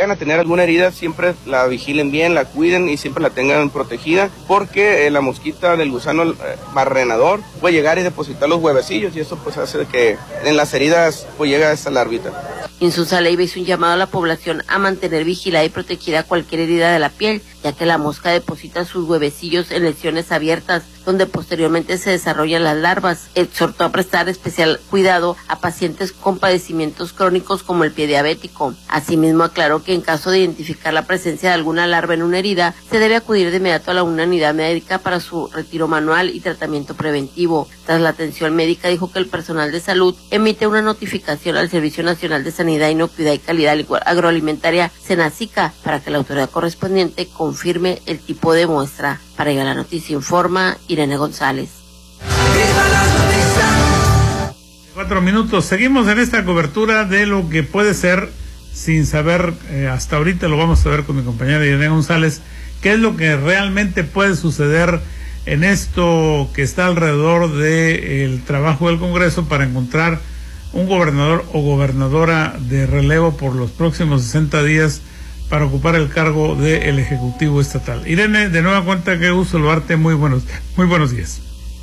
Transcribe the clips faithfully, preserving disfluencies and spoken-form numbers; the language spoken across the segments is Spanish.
vayan a tener alguna herida, siempre la vigilen bien, la cuiden y siempre la tengan protegida, porque eh, la mosquita del gusano eh, barrenador puede llegar y depositar los huevecillos y eso pues hace que en las heridas pues llega esta larvita. Insunza Leiva hizo un llamado a la población a mantener vigilada y protegida cualquier herida de la piel, ya que la mosca deposita sus huevecillos en lesiones abiertas, donde posteriormente se desarrollan las larvas. Exhortó a prestar especial cuidado a pacientes con padecimientos crónicos como el pie diabético. Asimismo, aclaró que en caso de identificar la presencia de alguna larva en una herida, se debe acudir de inmediato a la una unidad médica para su retiro manual y tratamiento preventivo. Tras la atención médica, dijo que el personal de salud emite una notificación al Servicio Nacional de Sanidad, Inocuidad y Calidad Agroalimentaria, SENASICA, para que la autoridad correspondiente confirme el tipo de muestra. Para llegar a la noticia informa Irene González. Cuatro minutos. Seguimos en esta cobertura de lo que puede ser, sin saber, eh, hasta ahorita lo vamos a ver con mi compañera Irene González, qué es lo que realmente puede suceder en esto que está alrededor del trabajo del Congreso para encontrar un gobernador o gobernadora de relevo por los próximos sesenta días para ocupar el cargo del Ejecutivo Estatal. Irene, de nueva cuenta, qué gusto saludarte, muy buenos, muy buenos días.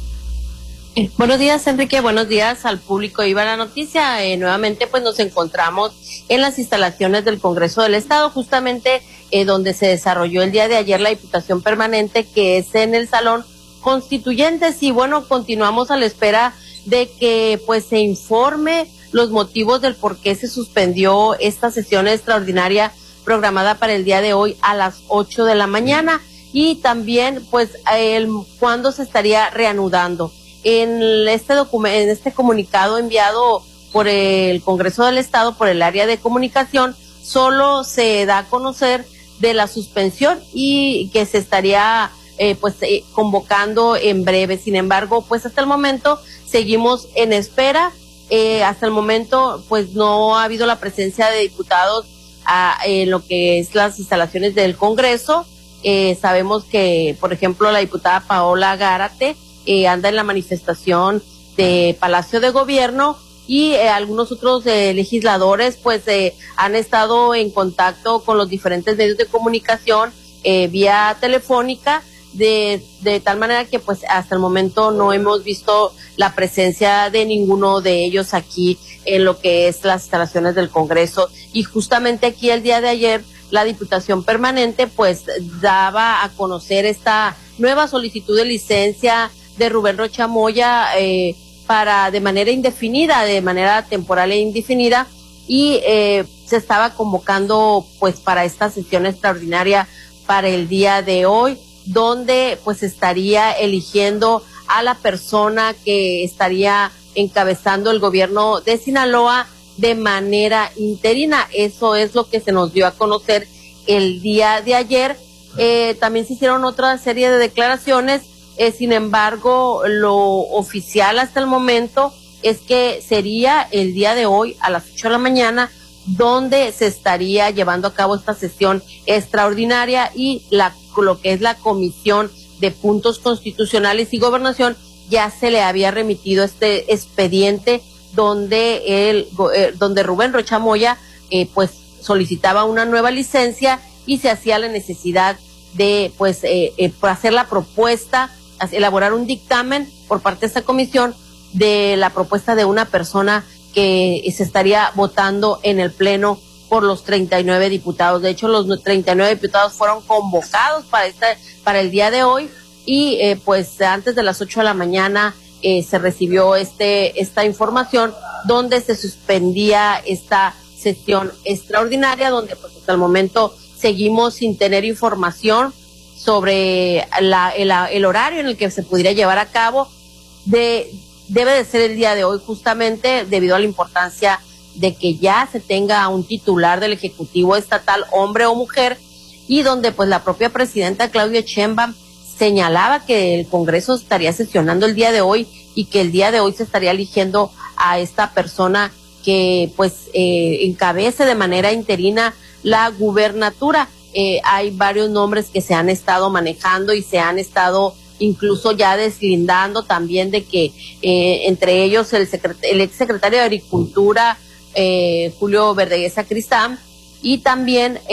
Eh, buenos días, Enrique, buenos días al público. Iba la noticia, eh, nuevamente pues nos encontramos en las instalaciones del Congreso del Estado, justamente eh, donde se desarrolló el día de ayer la Diputación Permanente, que es en el Salón Constituyentes, y bueno, continuamos a la espera de que pues se informe los motivos del por qué se suspendió esta sesión extraordinaria programada para el día de hoy a las ocho de la mañana, y también pues el cuándo se estaría reanudando. En este documento, en este comunicado enviado por el Congreso del Estado, por el área de comunicación, solo se da a conocer de la suspensión y que se estaría eh, pues eh, convocando en breve. Sin embargo, pues hasta el momento seguimos en espera. Eh, hasta el momento pues no ha habido la presencia de diputados a, en lo que es las instalaciones del Congreso. Eh, sabemos que, por ejemplo, la diputada Paola Gárate eh, anda en la manifestación de Palacio de Gobierno, y eh, algunos otros eh, legisladores pues eh, han estado en contacto con los diferentes medios de comunicación eh, vía telefónica, de, de tal manera que pues hasta el momento no hemos visto la presencia de ninguno de ellos aquí en lo que es las instalaciones del Congreso. Y justamente aquí el día de ayer la Diputación Permanente pues daba a conocer esta nueva solicitud de licencia de Rubén Rocha Moya eh, para de manera indefinida, de manera temporal e indefinida, y eh, se estaba convocando pues para esta sesión extraordinaria para el día de hoy, donde pues estaría eligiendo a la persona que estaría encabezando el gobierno de Sinaloa de manera interina. Eso es lo que se nos dio a conocer el día de ayer. Eh, también se hicieron otra serie de declaraciones, eh, sin embargo, lo oficial hasta el momento es que sería el día de hoy a las ocho de la mañana donde se estaría llevando a cabo esta sesión extraordinaria, y la lo que es la Comisión de Puntos Constitucionales y Gobernación ya se le había remitido este expediente donde el eh, donde Rubén Rocha Moya eh, pues solicitaba una nueva licencia y se hacía la necesidad de pues eh, eh, hacer la propuesta, elaborar un dictamen por parte de esta comisión de la propuesta de una persona que se estaría votando en el pleno por los treinta y nueve diputados. De hecho, los treinta y nueve diputados fueron convocados para esta, para el día de hoy, y eh, pues antes de las ocho de la mañana eh, se recibió este esta información donde se suspendía esta sesión extraordinaria, donde pues hasta el momento seguimos sin tener información sobre la, el, el horario en el que se pudiera llevar a cabo. De, debe de ser el día de hoy, justamente debido a la importancia de que ya se tenga un titular del Ejecutivo Estatal, hombre o mujer, y donde pues la propia presidenta Claudia Sheinbaum señalaba que el Congreso estaría sesionando el día de hoy y que el día de hoy se estaría eligiendo a esta persona que pues eh, encabece de manera interina la gubernatura. Eh, hay varios nombres que se han estado manejando y se han estado incluso ya deslindando también de que eh, entre ellos el, secret el exsecretario de Agricultura, eh, Julio Verdeguesa Cristán, y también